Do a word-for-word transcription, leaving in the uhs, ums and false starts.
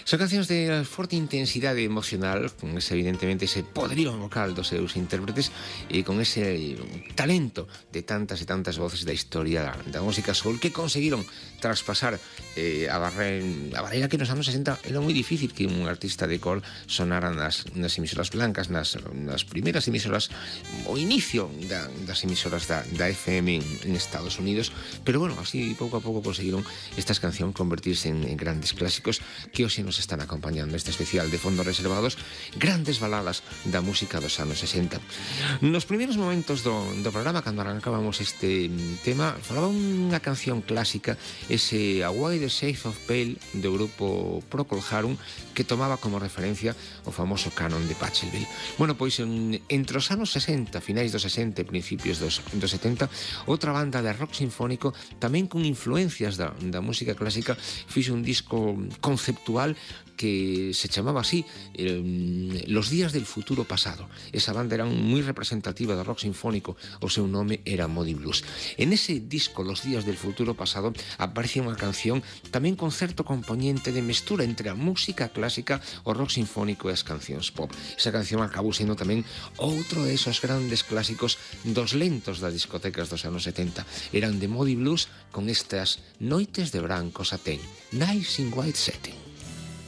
Son cancións de forte intensidade emocional, con ese, evidentemente, ese poderío vocal dos seus intérpretes e con ese talento de tantas e tantas voces da historia da música soul que conseguiron traspasar eh, a, barrera, a barreira que nos anos sesenta era moi difícil que un artista de cor sonara nas, nas emisoras blancas, nas, nas primeiras emisoras, o inicio da, das emisoras da, da F M en, en Estados Unidos, pero bueno, así pouco a pouco conseguiron estas cancións convertirse en, en grandes clásicos que hoxe nos están acompañando este especial de Fondos Reservados, grandes baladas da música dos anos sesenta. Nos primeiros momentos do, do programa, cando arrancábamos este tema, falaba unha canción clásica, ese Away the Shades of Pale do grupo Procol Harum, que tomaba como referencia o famoso canon de Pachelbel. Bueno, pois en, entre os anos sesenta, finais dos sesenta e principios dos, dos setenta, outra banda de rock sinfónico tamén con influencias da, da música clásica fixe un disco conceptual que se chamaba así eh, Los días del futuro pasado. Esa banda era moi representativa do rock sinfónico, o seu nome era Moody Blues. En ese disco Los días del futuro pasado aparece unha canción tamén con certo componente de mestura entre a música clásica, o rock sinfónico e as cancións pop. Esa canción acabou sendo tamén outro de esos grandes clásicos dos lentos das discotecas dos anos setenta. Eran de Moody Blues con estas Noites de branco satén, Nights in White Satin.